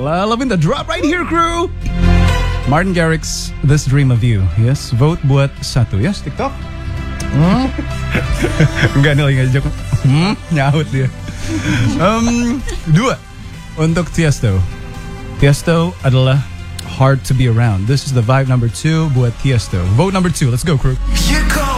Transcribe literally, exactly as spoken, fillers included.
Loving the drop right here, crew. Martin Garrix, This Dream of You. Yes, vote buat satu. Yes, TikTok. Hmm? Enggak nih lagi ngajak. Hmm, nyaut dia. Um, dua untuk Tiesto. Tiesto adalah Hard to Be Around. This is the vibe number two buat Tiesto. Vote number two. Let's go, crew.